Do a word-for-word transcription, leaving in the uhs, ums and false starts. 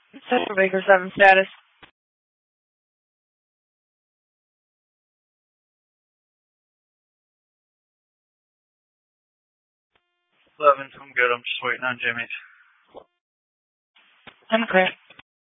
Central Baker seven status. eleven, I'm good. I'm just waiting on Jimmy. I'm clear.